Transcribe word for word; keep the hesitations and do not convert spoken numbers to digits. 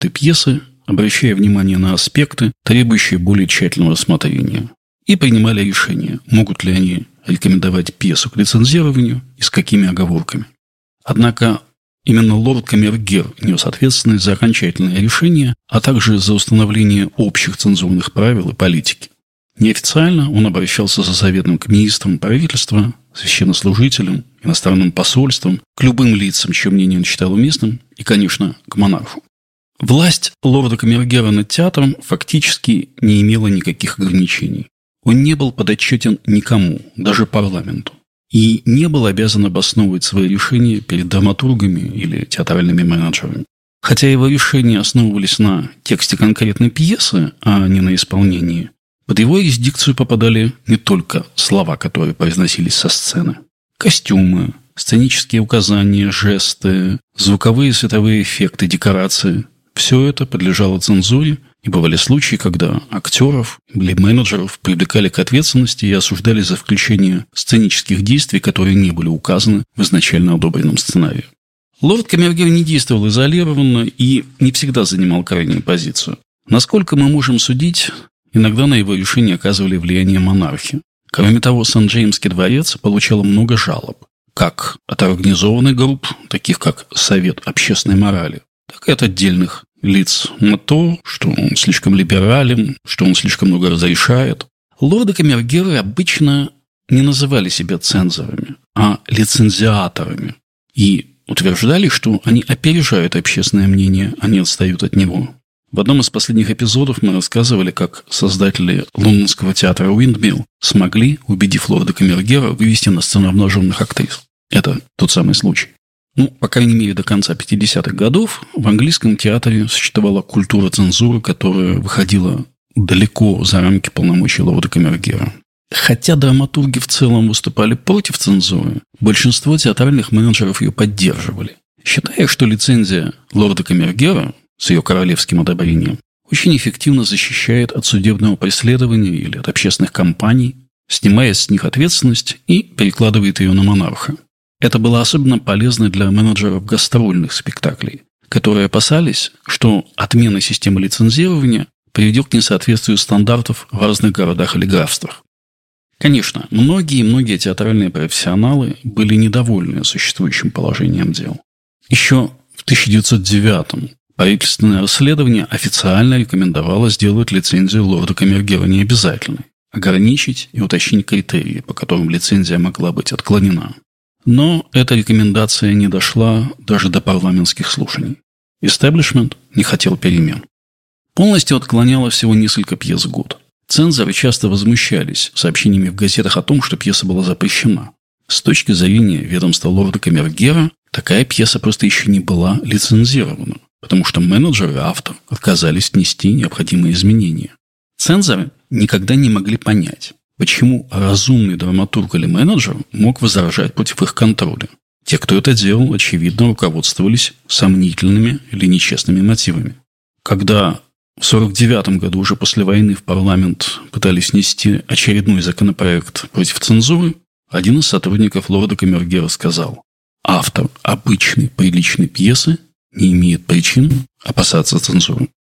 акты пьесы, обращая внимание на аспекты, требующие более тщательного рассмотрения, и принимали решение, могут ли они рекомендовать пьесу к лицензированию и с какими оговорками. Однако именно лорд Камергер нес ответственность за окончательное решение, а также за установление общих цензурных правил и политики. Неофициально он обращался за советом к министрам правительства, священнослужителям, иностранным посольствам, к любым лицам, чье мнение он считал уместным, и, конечно, к монарху. Власть лорда Камергера над театром фактически не имела никаких ограничений. Он не был подотчетен никому, даже парламенту, и не был обязан обосновывать свои решения перед драматургами или театральными менеджерами. Хотя его решения основывались на тексте конкретной пьесы, а не на исполнении, под его юрисдикцию попадали не только слова, которые произносились со сцены. Костюмы, сценические указания, жесты, звуковые и световые эффекты, декорации – все это подлежало цензуре, и бывали случаи, когда актеров или менеджеров привлекали к ответственности и осуждали за включение сценических действий, которые не были указаны в изначально одобренном сценарии. Лорд Камергер не действовал изолированно и не всегда занимал крайнюю позицию. Насколько мы можем судить, иногда на его решение оказывали влияние монархи. Кроме того, Сент-Джеймский дворец получал много жалоб, как от организованных групп, таких как Совет общественной морали, так и от отдельных лиц на то, что он слишком либерален, что он слишком много разрешает. Лорды Камергеры обычно не называли себя цензорами, а лицензиаторами, и утверждали, что они опережают общественное мнение, а не отстают от него. В одном из последних эпизодов мы рассказывали, как создатели лондонского театра Уиндмилл смогли, убедив лорда Камергера, вывести на сцену обнаженных актрис. Это тот самый случай. Ну, по крайней мере, до конца пятидесятых годов в английском театре существовала культура цензуры, которая выходила далеко за рамки полномочий лорда Камергера. Хотя драматурги в целом выступали против цензуры, большинство театральных менеджеров ее поддерживали, считая, что лицензия лорда Камергера с ее королевским одобрением очень эффективно защищает от судебного преследования или от общественных кампаний, снимая с них ответственность и перекладывает ее на монарха. Это было особенно полезно для менеджеров гастрольных спектаклей, которые опасались, что отмена системы лицензирования приведет к несоответствию стандартов в разных городах или графствах. Конечно, многие-многие театральные профессионалы были недовольны существующим положением дел. Еще в тысяча девятьсот девятом правительственное расследование официально рекомендовало сделать лицензию лорда Камергера необязательной, ограничить и уточнить критерии, по которым лицензия могла быть отклонена. Но эта рекомендация не дошла даже до парламентских слушаний. Истеблишмент не хотел перемен. Полностью отклоняло всего несколько пьес в год. Цензоры часто возмущались сообщениями в газетах о том, что пьеса была запрещена. С точки зрения ведомства лорда Камергера, такая пьеса просто еще не была лицензирована, потому что менеджер и автор отказались внести необходимые изменения. Цензоры никогда не могли понять, почему разумный драматург или менеджер мог возражать против их контроля. Те, кто это делал, очевидно, руководствовались сомнительными или нечестными мотивами. Когда в сорок девятом году, уже после войны, в парламент пытались внести очередной законопроект против цензуры, один из сотрудников лорда Камергера сказал: «Автор обычной приличной пьесы не имеет причин опасаться цензуры».